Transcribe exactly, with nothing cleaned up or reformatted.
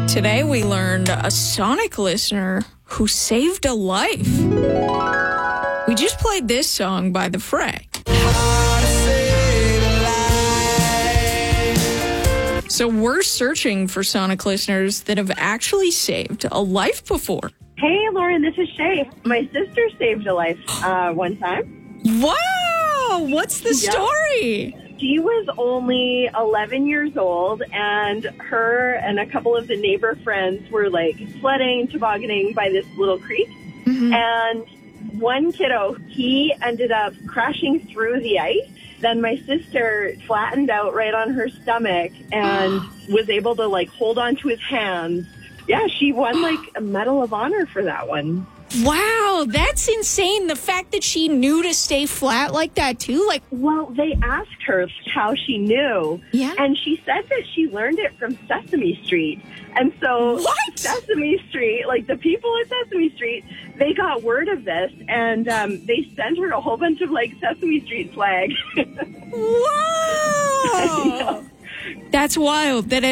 Today we learned a Sonic listener who saved a life. We just played this song by The Fray. So we're searching for Sonic listeners that have actually saved a life before. Hey, Lauren, this is Shay. My sister saved a life uh, one time. Wow! What's the Yep. story? She was only eleven years old, and her and a couple of the neighbor friends were like sledding, tobogganing by this little creek. Mm-hmm. And one kiddo, he ended up crashing through the ice. Then my sister flattened out right on her stomach and was able to like hold on to his hands. Yeah, she won like a Medal of Honor for that one. Wow, that's insane. The fact that she knew to stay flat like that, too. Like, Well, they asked her how she knew, Yeah. and she said that she learned it from Sesame Street. And so What? Sesame Street, like the people at Sesame Street, they got word of this, and um, they sent her a whole bunch of like Sesame Street flags. wow! That's wild. That